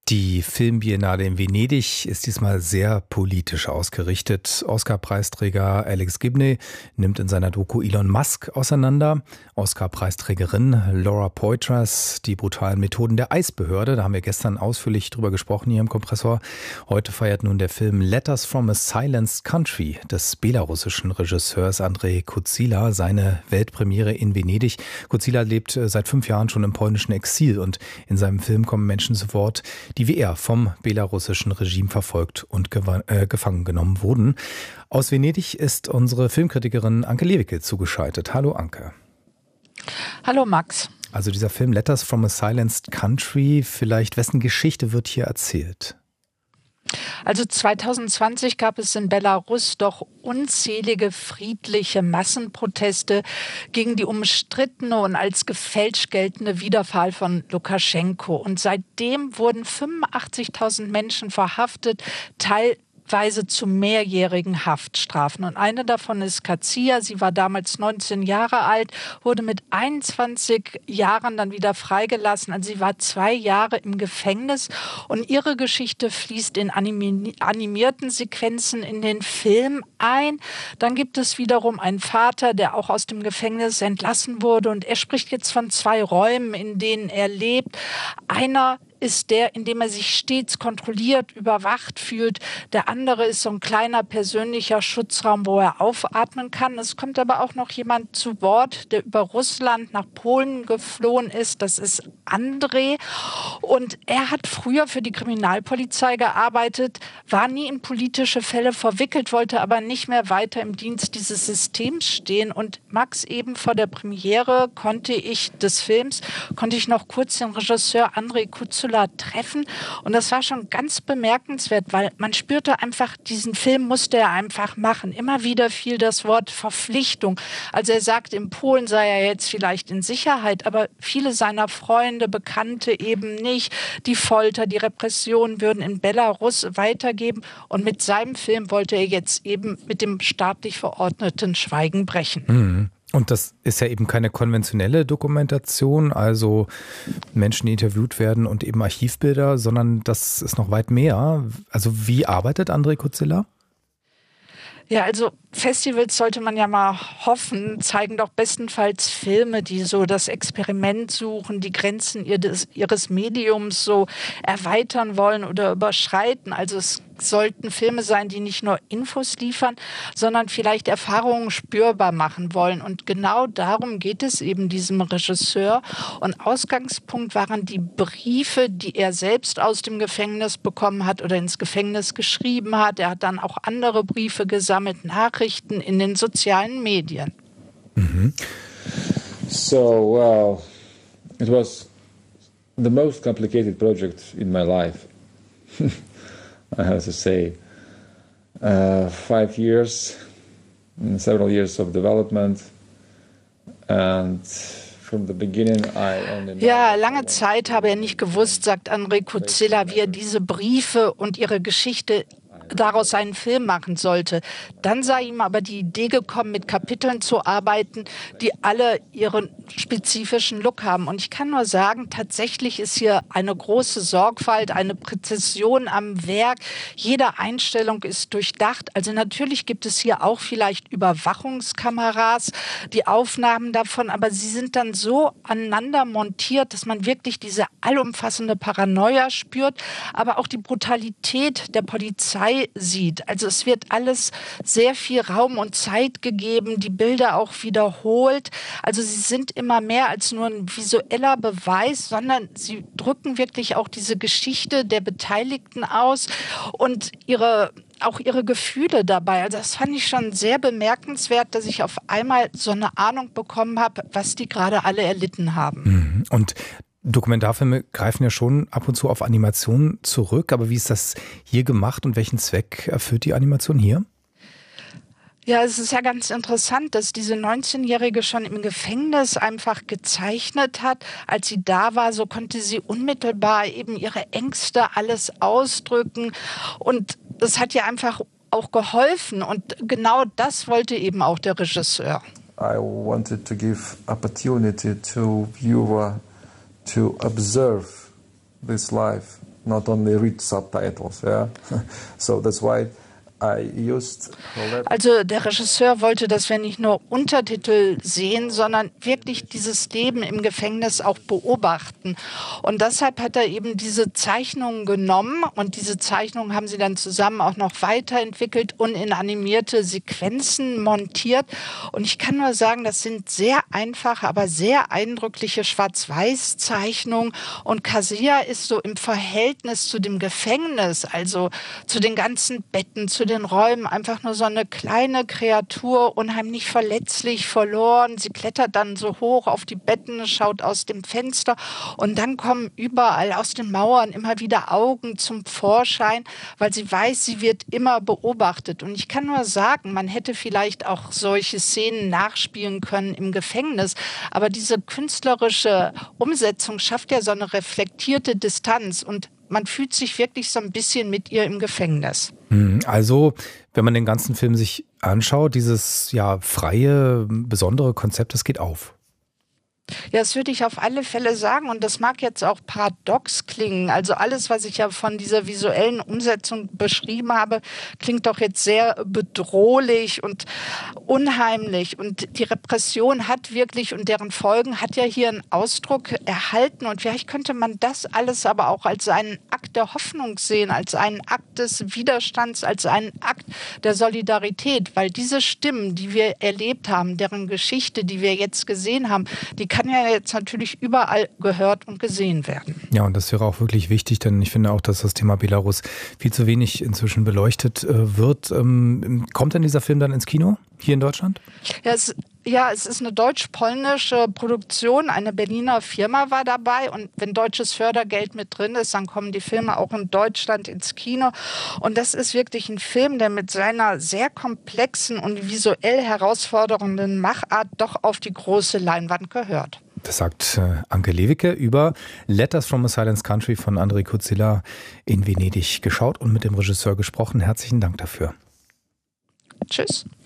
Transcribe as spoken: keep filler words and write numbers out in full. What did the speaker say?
Die Filmbiennale in Venedig ist diesmal sehr politisch ausgerichtet. Oscar-Preisträger Alex Gibney nimmt in seiner Doku Elon Musk auseinander. Oscar-Preisträgerin Laura Poitras, die brutalen Methoden der Eisbehörde. Da haben wir gestern ausführlich drüber gesprochen hier im Kompressor. Heute feiert nun der Film Letters from a Silenced Country des belarussischen Regisseurs Andrzej Kucyla seine Weltpremiere in Venedig. Kucyla lebt seit fünf Jahren schon im polnischen Exil und in seinem Film kommen Menschen zu Wort, die wie er vom belarussischen Regime verfolgt und gewa- äh, gefangen genommen wurden. Aus Venedig ist unsere Filmkritikerin Anke Lewicke zugeschaltet. Hallo Anke. Hallo Max. Also dieser Film Letters from a Silenced Country, vielleicht wessen Geschichte wird hier erzählt? Also zwanzig zwanzig gab es in Belarus doch unzählige friedliche Massenproteste gegen die umstrittene und als gefälscht geltende Wiederwahl von Lukaschenko. Und seitdem wurden fünfundachtzigtausend Menschen verhaftet, teilweise zu mehrjährigen Haftstrafen. Und eine davon ist Kazia. Sie war damals neunzehn Jahre alt, wurde mit einundzwanzig Jahren dann wieder freigelassen. Also sie war zwei Jahre im Gefängnis und ihre Geschichte fließt in animi- animierten Sequenzen in den Film ein. Dann gibt es wiederum einen Vater, der auch aus dem Gefängnis entlassen wurde und er spricht jetzt von zwei Räumen, in denen er lebt. Einer ist der, in dem er sich stets kontrolliert, überwacht fühlt. Der andere ist so ein kleiner persönlicher Schutzraum, wo er aufatmen kann. Es kommt aber auch noch jemand zu Wort, der über Russland nach Polen geflohen ist. Das ist André. Und er hat früher für die Kriminalpolizei gearbeitet, war nie in politische Fälle verwickelt, wollte aber nicht mehr weiter im Dienst dieses Systems stehen. Und Max, eben vor der Premiere konnte ich des Films, konnte ich noch kurz den Regisseur Andrzej Kucyla treffen und das war schon ganz bemerkenswert, weil man spürte einfach, diesen Film musste er einfach machen. Immer wieder fiel das Wort Verpflichtung. Also er sagt, in Polen sei er jetzt vielleicht in Sicherheit, aber viele seiner Freunde, Bekannte eben nicht. Die Folter, die Repression würden in Belarus weitergeben und mit seinem Film wollte er jetzt eben mit dem staatlich verordneten Schweigen brechen. Mhm. Und das ist ja eben keine konventionelle Dokumentation, also Menschen, die interviewt werden und eben Archivbilder, sondern das ist noch weit mehr. Also wie arbeitet Andrzej Kucyla? Ja, also Festivals sollte man ja mal hoffen, zeigen doch bestenfalls Filme, die so das Experiment suchen, die Grenzen ihres, ihres Mediums so erweitern wollen oder überschreiten. Also es sollten Filme sein, die nicht nur Infos liefern, sondern vielleicht Erfahrungen spürbar machen wollen. Und genau darum geht es eben diesem Regisseur. Und Ausgangspunkt waren die Briefe, die er selbst aus dem Gefängnis bekommen hat oder ins Gefängnis geschrieben hat. Er hat dann auch andere Briefe gesammelt, Nachrichten in den sozialen Medien. Mhm. So, well, it was the most complicated project in my life. I have to say, uh, five years, several years of development, and from the beginning I only know. Ja, lange Zeit habe er nicht gewusst, sagt Andrzej Kucyla, wie er diese Briefe und ihre Geschichte daraus einen Film machen sollte. Dann sei ihm aber die Idee gekommen, mit Kapiteln zu arbeiten, die alle ihren spezifischen Look haben. Und ich kann nur sagen, tatsächlich ist hier eine große Sorgfalt, eine Präzision am Werk. Jede Einstellung ist durchdacht. Also natürlich gibt es hier auch vielleicht Überwachungskameras, die Aufnahmen davon, aber sie sind dann so aneinander montiert, dass man wirklich diese allumfassende Paranoia spürt, aber auch die Brutalität der Polizei sieht. Also es wird alles sehr viel Raum und Zeit gegeben, die Bilder auch wiederholt. Also sie sind immer mehr als nur ein visueller Beweis, sondern sie drücken wirklich auch diese Geschichte der Beteiligten aus und ihre auch ihre Gefühle dabei. Also das fand ich schon sehr bemerkenswert, dass ich auf einmal so eine Ahnung bekommen habe, was die gerade alle erlitten haben. Und Dokumentarfilme greifen ja schon ab und zu auf Animationen zurück, aber wie ist das hier gemacht und welchen Zweck erfüllt die Animation hier? Ja, es ist ja ganz interessant, dass diese neunzehnjährige schon im Gefängnis einfach gezeichnet hat. Als sie da war, so konnte sie unmittelbar eben ihre Ängste alles ausdrücken und das hat ihr einfach auch geholfen und genau das wollte eben auch der Regisseur. I wanted to give opportunity to viewer to observe this life not only read subtitles. Yeah, so that's why. Also der Regisseur wollte, dass wir nicht nur Untertitel sehen, sondern wirklich dieses Leben im Gefängnis auch beobachten. Und deshalb hat er eben diese Zeichnungen genommen und diese Zeichnungen haben sie dann zusammen auch noch weiterentwickelt und in animierte Sequenzen montiert. Und ich kann nur sagen, das sind sehr einfache, aber sehr eindrückliche Schwarz-Weiß-Zeichnungen. Und Kasia ist so im Verhältnis zu dem Gefängnis, also zu den ganzen Betten, zu den den Räumen einfach nur so eine kleine Kreatur, unheimlich verletzlich, verloren. Sie klettert dann so hoch auf die Betten, schaut aus dem Fenster und dann kommen überall aus den Mauern immer wieder Augen zum Vorschein, weil sie weiß, sie wird immer beobachtet. Und ich kann nur sagen, man hätte vielleicht auch solche Szenen nachspielen können im Gefängnis, aber diese künstlerische Umsetzung schafft ja so eine reflektierte Distanz und man fühlt sich wirklich so ein bisschen mit ihr im Gefängnis. Also, wenn man den ganzen Film sich anschaut, dieses ja freie, besondere Konzept, das geht auf. Ja, das würde ich auf alle Fälle sagen und das mag jetzt auch paradox klingen. Also alles, was ich ja von dieser visuellen Umsetzung beschrieben habe, klingt doch jetzt sehr bedrohlich und unheimlich. Und die Repression hat wirklich und deren Folgen hat ja hier einen Ausdruck erhalten. Und vielleicht könnte man das alles aber auch als einen Akt der Hoffnung sehen, als einen Akt des Widerstands, als einen Akt der Solidarität. Weil diese Stimmen, die wir erlebt haben, deren Geschichte, die wir jetzt gesehen haben, die kann ja jetzt natürlich überall gehört und gesehen werden. Ja, und das wäre auch wirklich wichtig, denn ich finde auch, dass das Thema Belarus viel zu wenig inzwischen beleuchtet äh, wird. Ähm, kommt denn dieser Film dann ins Kino hier in Deutschland? Ja, es Ja, es ist eine deutsch-polnische Produktion. Eine Berliner Firma war dabei. Und wenn deutsches Fördergeld mit drin ist, dann kommen die Filme auch in Deutschland ins Kino. Und das ist wirklich ein Film, der mit seiner sehr komplexen und visuell herausfordernden Machart doch auf die große Leinwand gehört. Das sagt äh, Anke Lewicke über Letters from a Silence Country von Andrei Kurzila in Venedig geschaut und mit dem Regisseur gesprochen. Herzlichen Dank dafür. Tschüss.